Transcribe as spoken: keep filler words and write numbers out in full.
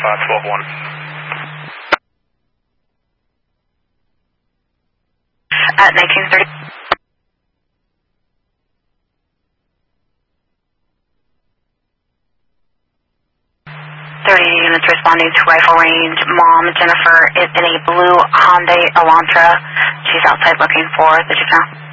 uh, twelve one. At nineteen thirty. thirty units responding to rifle range. Mom, Jennifer, is in a blue Hyundai Elantra. She's outside looking for the juvenile.